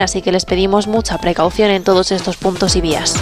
Así que les pedimos mucha precaución en todos estos puntos y vías.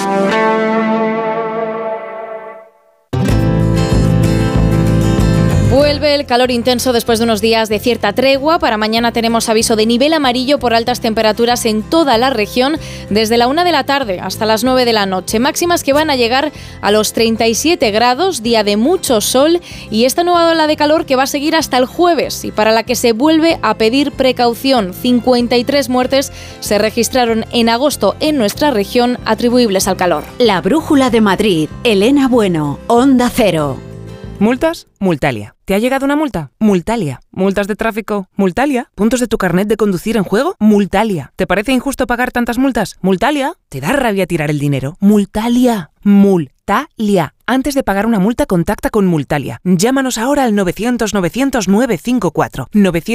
Vuelve el calor intenso después de unos días de cierta tregua. Para mañana tenemos aviso de nivel amarillo por altas temperaturas en toda la región desde la 1 de la tarde hasta las 9 de la noche. Máximas que van a llegar a los 37 grados, día de mucho sol y esta nueva ola de calor que va a seguir hasta el jueves y para la que se vuelve a pedir precaución. 53 muertes se registraron en agosto en nuestra región atribuibles al calor. La Brújula de Madrid. Elena Bueno, Onda Cero. ¿Multas? Multalia. ¿Te ha llegado una multa? Multalia. ¿Multas de tráfico? Multalia. ¿Puntos de tu carnet de conducir en juego? Multalia. ¿Te parece injusto pagar tantas multas? Multalia. ¿Te da rabia tirar el dinero? Multalia. Multalia. Antes de pagar una multa, contacta con Multalia. Llámanos ahora al 900-900-954.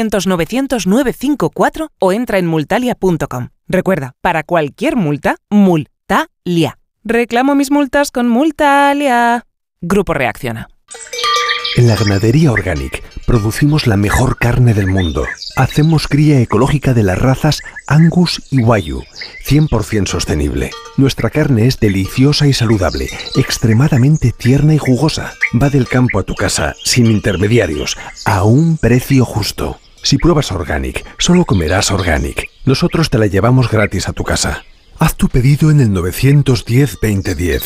900-900-954 o entra en multalia.com. Recuerda, para cualquier multa, Multalia. Reclamo mis multas con Multalia. Grupo Reacciona. En la Ganadería Organic producimos la mejor carne del mundo. Hacemos cría ecológica de las razas Angus y Wagyu, 100% sostenible. Nuestra carne es deliciosa y saludable, extremadamente tierna y jugosa. Va del campo a tu casa, sin intermediarios, a un precio justo. Si pruebas Organic, solo comerás Organic. Nosotros te la llevamos gratis a tu casa. Haz tu pedido en el 910-2010,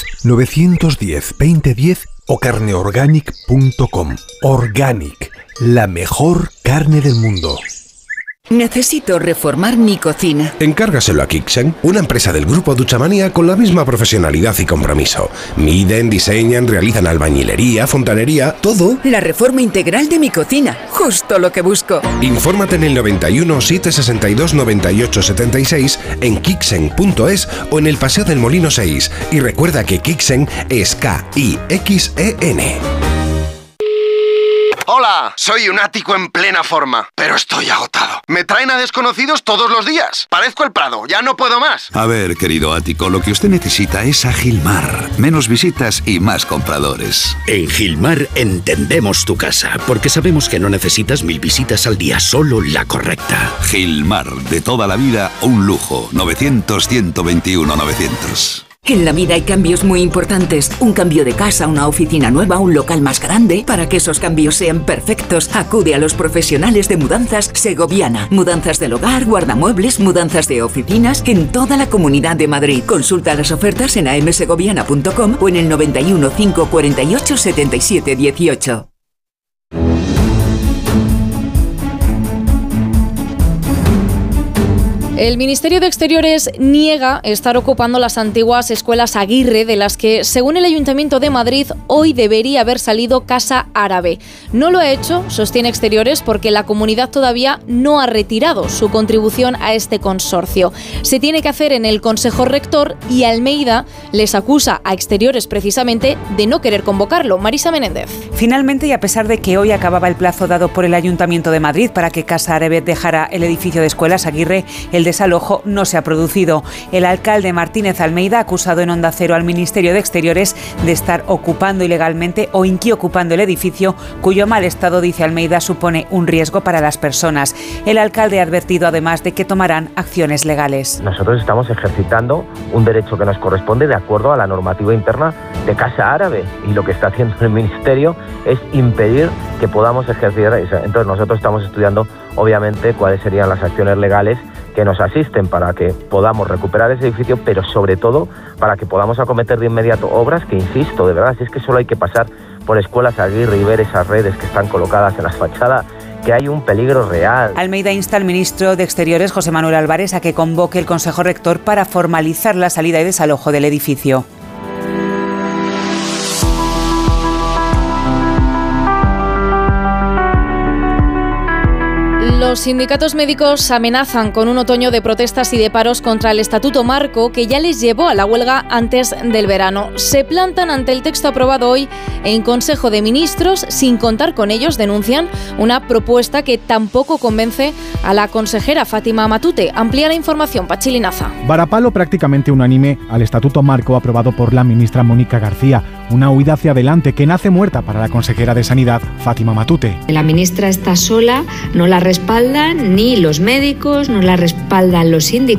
910-2010 o carneorganic.com. Organic, la mejor carne del mundo. Necesito reformar mi cocina. Encárgaselo a Kixen, una empresa del grupo Duchamanía con la misma profesionalidad y compromiso. Miden, diseñan, realizan albañilería, fontanería, todo. La reforma integral de mi cocina, justo lo que busco. Infórmate en el 91 762 98 76 en kixen.es o en el Paseo del Molino 6. Y recuerda que Kixen es K-I-X-E-N. Hola, soy un ático en plena forma, pero estoy agotado. Me traen a desconocidos todos los días. Parezco el Prado, ya no puedo más. A ver, querido ático, lo que usted necesita es a Gilmar. Menos visitas y más compradores. En Gilmar entendemos tu casa, porque sabemos que no necesitas 1000 visitas al día, solo la correcta. Gilmar, de toda la vida, un lujo. 900-121-900. En la vida hay cambios muy importantes. Un cambio de casa, una oficina nueva, un local más grande. Para que esos cambios sean perfectos, acude a los profesionales de Mudanzas Segoviana. Mudanzas del hogar, guardamuebles, mudanzas de oficinas en toda la Comunidad de Madrid. Consulta las ofertas en amsegoviana.com o en el 91 548 77 18. El Ministerio de Exteriores niega estar ocupando las antiguas escuelas Aguirre, de las que, según el Ayuntamiento de Madrid, hoy debería haber salido Casa Árabe. No lo ha hecho, sostiene Exteriores, porque la comunidad todavía no ha retirado su contribución a este consorcio. Se tiene que hacer en el Consejo Rector y Almeida les acusa a Exteriores precisamente de no querer convocarlo. Marisa Menéndez. Finalmente, y a pesar de que hoy acababa el plazo dado por el Ayuntamiento de Madrid para que Casa Árabe dejara el edificio de escuelas Aguirre, el desalojo no se ha producido. El alcalde Martínez Almeida ha acusado en Onda Cero al Ministerio de Exteriores de estar ocupando ilegalmente o inquiocupando el edificio, cuyo mal estado, dice Almeida, supone un riesgo para las personas. El alcalde ha advertido además de que tomarán acciones legales. Nosotros estamos ejercitando un derecho que nos corresponde de acuerdo a la normativa interna de Casa Árabe, y lo que está haciendo el Ministerio es impedir que podamos ejercer eso. Entonces nosotros estamos estudiando obviamente cuáles serían las acciones legales que nos asisten para que podamos recuperar ese edificio, pero sobre todo para que podamos acometer de inmediato obras que, insisto, de verdad, si es que solo hay que pasar por escuelas Aguirre y ver esas redes que están colocadas en la fachada, que hay un peligro real. Almeida insta al ministro de Exteriores, José Manuel Álvarez, a que convoque el Consejo Rector para formalizar la salida y desalojo del edificio. Los sindicatos médicos amenazan con un otoño de protestas y de paros contra el Estatuto Marco, que ya les llevó a la huelga antes del verano. Se plantan ante el texto aprobado hoy en Consejo de Ministros. Sin contar con ellos, denuncian una propuesta que tampoco convence a la consejera Fátima Matute. Amplía la información, Pachi Linaza. Varapalo prácticamente unánime al Estatuto Marco aprobado por la ministra Mónica García. Una huida hacia adelante que nace muerta para la consejera de Sanidad, Fátima Matute. La ministra está sola, no la respaldan ni los médicos, no la respaldan los sindicatos.